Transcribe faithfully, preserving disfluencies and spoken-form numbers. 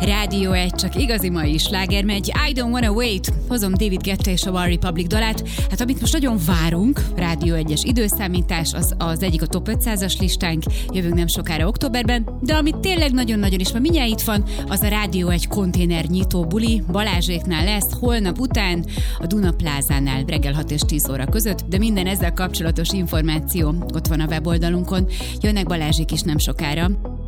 Rádió egy, csak igazi mai sláger megy. I don't wanna wait. Hozom David Guetta és a One Republic dalát. Hát amit most nagyon várunk, Rádió egyes időszámítás, az, az egyik a top ötszázas listánk, jövünk nem sokára októberben, de amit tényleg nagyon-nagyon is ma mindjárt itt van, az a Rádió egy konténer nyitó buli, Balázséknál lesz, holnap után, a Duna Plázánál reggel hat és tíz óra között, de minden ezzel kapcsolatos információ ott van a weboldalunkon. Jönnek Balázsék is nem sokára.